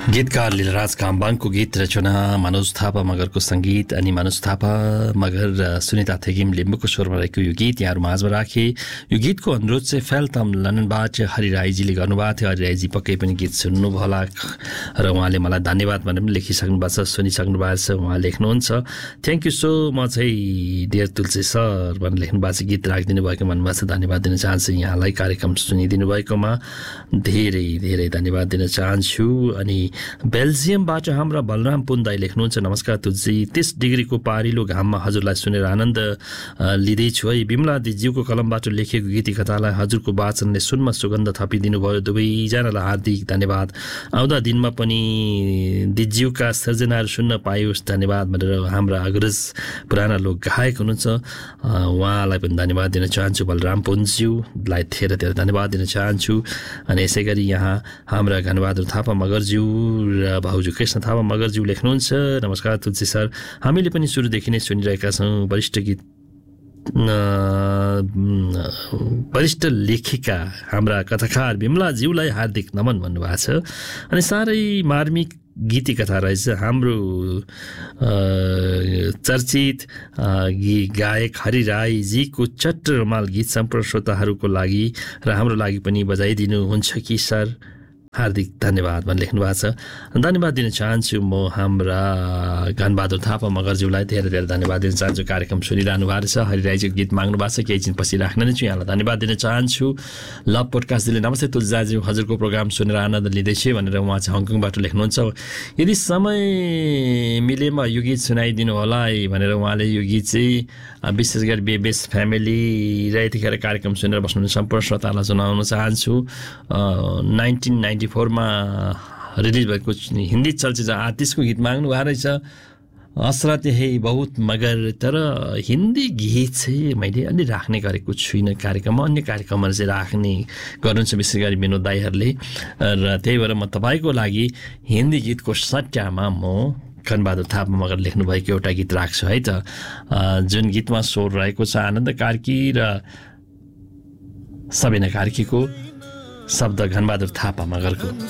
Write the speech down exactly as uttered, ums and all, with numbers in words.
गीतकार लीलराज काम्बाङको गीत रचना मनोज थापा मगरको सङ्गीत अनि मनोज थापा मगर र सुनिता थेगिम लिम्बूको स्वरमा रहेको यो गीत यहाँहरू माझमा राखे। यो गीतको अनुरोध चाहिँ फेल्तम लन्डनबाट हरि राईजीले गर्नुभएको थियो। हरि राईजी पक्कै पनि गीत सुन्नुभयो होला र उहाँले मलाई धन्यवाद भनेर पनि लेखिसक्नु भएको छ, सुनिसक्नु भएको छ। उहाँ लेख्नुहुन्छ थ्याङ्क यू सो मच है डियर तुलसी सर भनेर लेख्नु भएको छ। गीत राखिदिनु भएको भन्नुभएको छ, धन्यवाद दिन चाहन्छु। यहाँलाई कार्यक्रम सुनिदिनु भएकोमा धेरै धेरै धन्यवाद दिन चाहन्छु। अनि बेल्जियमबाट हाम्रा बलराम पुन दाई लेख्नुहुन्छ नमस्कार तुलसी, तीस डिग्रीको पारिलो घाममा हजुरलाई सुनेर आनन्द लिँदैछु है। बिमला दिज्यूको कलमबाट लेखेको गीती कथालाई हजुरको वाचनले सुनमा सुगन्ध थपिदिनु भयो, दुवैजनालाई हार्दिक धन्यवाद। आउँदा दिनमा पनि दिज्यूका सृजनाहरू सुन्न पाइयोस् धन्यवाद भनेर हाम्रा अग्रज पुराना लोक गायक हुनुहुन्छ, उहाँलाई पनि धन्यवाद दिन चाहन्छु। बलराम पुन्ज्यूलाई धेरै धेरै धन्यवाद दिन चाहन्छु। अनि यसै गरी यहाँ हाम्रा घनबहादुर थापा मगरज्यू र भाउजू कृष्ण थापा मगरज्यू लेख्नुहुन्छ नमस्कार तुलसी सर, हामीले पनि सुरुदेखि नै सुनिरहेका छौँ। वरिष्ठ गीत वरिष्ठ लेखिका हाम्रा कथाकार बिमलाज्यूलाई हार्दिक नमन भन्नुभएको छ। अनि साह्रै मार्मिक गीती कथा रहेछ हाम्रो चर्चित गायक हरि राईजीको चट्ट रुमाल गीत सम्पूर्ण श्रोताहरूको लागि र हाम्रो लागि पनि बजाइदिनुहुन्छ कि सर, हार्दिक धन्यवाद भनेर लेख्नु भएको छ। धन्यवाद दिन चाहन्छु म हाम्रा घनबहादुर थापा मगरज्यूलाई धेरै धेरै धन्यवाद दिन चाहन्छु। कार्यक्रम सुनिरहनु भएको छ, हरि राईजीको गीत माग्नु भएको छ, केही दिनपछि राख्न नै छु, यहाँलाई धन्यवाद दिन चाहन्छु। लभ पोडकास्टले नमस्ते तुलसी दाजु, हजुरको प्रोग्राम सुनेर आनन्द लिँदैछु भनेर उहाँ चाहिँ हङकङबाट लेख्नुहुन्छ। यदि समय मिलेमा यो गीत सुनाइदिनु होला है भनेर उहाँले यो गीत चाहिँ विशेष गरी बेबेस फ्यामिली र यतिखेर कार्यक्रम सुनेर बस्नुहुने सम्पूर्ण श्रोतालाई सुनाउन चाहन्छु। नाइन्टिन नाइन्टी फोरमा रिलिज भएको हिन्दी चलचित्र आतिशको गीत माग्नु भएको रहेछ, हसरत है बहुत मगर। तर हिन्दी गीत चाहिँ मैले अलि राख्ने गरेको छुइनँ कार्यक्रममा, अन्य कार्यक्रमहरू चाहिँ राख्ने गर्नुहुन्छ विशेष गरी विनोद दाईहरूले, र त्यही भएर म तपाईँको लागि हिन्दी गीतको सट्टामा म घनबहादुर थापा मगर लेख्नुभएको एउटा गीत राख्छु है त, जुन गीतमा स्वर रहेको छ आनन्द कार्की र सबिना कार्कीको, शब्द घनबहादुर थापा मगरको।